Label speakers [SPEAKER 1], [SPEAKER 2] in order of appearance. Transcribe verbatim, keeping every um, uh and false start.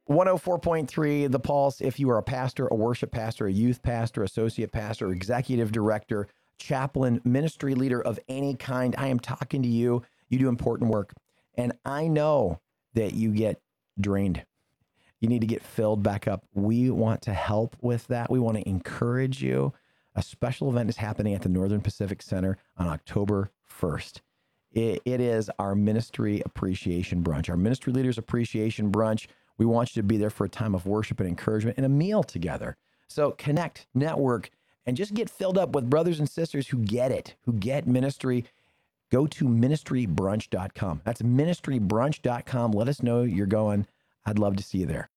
[SPEAKER 1] one oh four point three The Pulse. If you are a pastor, a worship pastor, a youth pastor, associate pastor, executive director, chaplain, ministry leader of any kind, I am talking to you. You do important work. And I know that you get drained. You need to get filled back up. We want to help with that. We want to encourage you. A special event is happening at the Northern Pacific Center on October first. It, it is our ministry appreciation brunch, our ministry leaders appreciation brunch. We want you to be there for a time of worship and encouragement and a meal together. So connect, network, and just get filled up with brothers and sisters who get it, who get ministry. Go to ministry brunch dot com. That's ministry brunch dot com. Let us know you're going. I'd love to see you there.